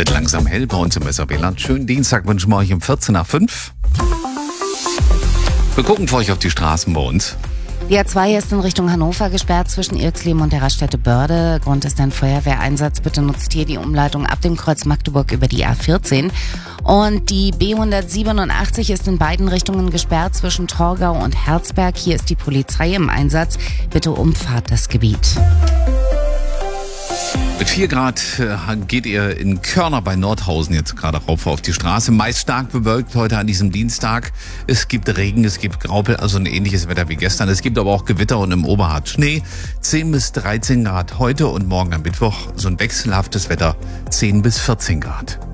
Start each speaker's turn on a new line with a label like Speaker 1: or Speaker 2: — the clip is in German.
Speaker 1: Wird langsam hell bei uns im SRB-Land. Schönen Dienstag wünschen wir euch um 14 nach 5. Wir gucken für euch auf die Straßen bei uns.
Speaker 2: Die A2 ist in Richtung Hannover gesperrt zwischen Irxleben und der Raststätte Börde. Grund ist ein Feuerwehreinsatz. Bitte nutzt hier die Umleitung ab dem Kreuz Magdeburg über die A14. Und die B187 ist in beiden Richtungen gesperrt zwischen Torgau und Herzberg. Hier ist die Polizei im Einsatz. Bitte umfahrt das Gebiet.
Speaker 1: Mit 4 Grad geht ihr in Körner bei Nordhausen jetzt gerade rauf auf die Straße. Meist stark bewölkt heute an diesem Dienstag. Es gibt Regen, es gibt Graupel, also ein ähnliches Wetter wie gestern. Es gibt aber auch Gewitter und im Oberharz Schnee. 10 bis 13 Grad heute und morgen am Mittwoch so ein wechselhaftes Wetter. 10 bis 14 Grad.